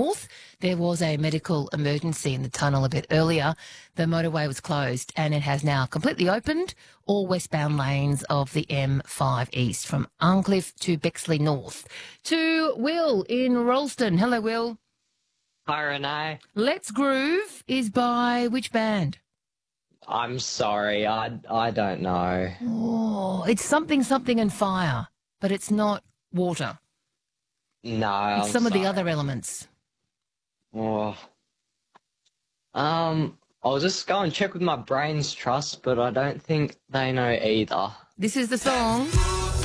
North. There was a medical emergency in the tunnel a bit earlier. The motorway was closed and it has now completely opened all westbound lanes of the M5 East from Arncliffe to Bexley North. To Will in Rolleston. Hello, Will. Hi, Renee. Let's Groove is by which band? I'm sorry, I don't know. Oh, it's something and fire, but it's not water. No, It's I'm some of the sorry. other elements. Oh. I'll just go and check with my brain's trust, but I don't think they know either. This is the song.